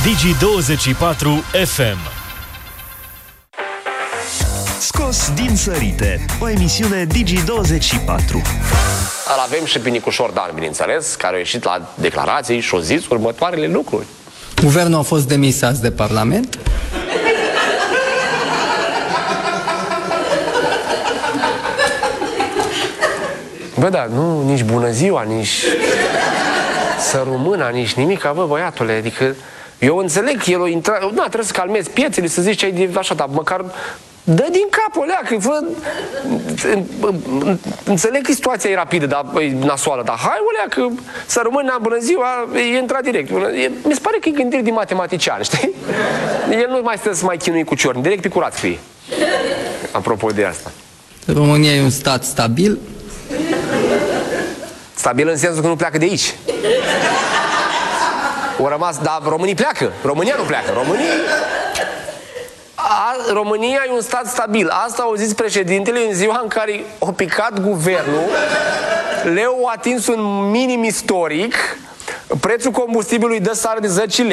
Digi24 FM. Scos din sărite, o emisiune Digi24. Îl avem și pe Nicușor Dan, bineînțeles, care a ieșit la declarații și a zis următoarele lucruri. Guvernul a fost demis azi de Parlament. Bă, da, nu, nici bună ziua, nici să rămână, nici nimic, bă, băiatule, adică eu înțeleg că el o intra, na, trebuie să calmezi piețele, să zici ce ai de așa, dar măcar dă din cap, o leacă, fă... Înțeleg că situația e rapidă, dar e nasoală, dar hai, o leacă, să rămână, bună ziua, e intrat direct. Mi se pare că e gândire de matematician, știi? El nu mai stă să mai chinui cu ciorni, direct pe curat scrie. Apropo de asta. România e un stat stabil. Stabil în sensul că nu pleacă de aici. O rămas, dar românii pleacă. România nu pleacă. România e un stat stabil. Asta au zis președintele în ziua în care a picat guvernul, le-au atins un minim istoric, prețul combustibilului dă sară de 10 lei.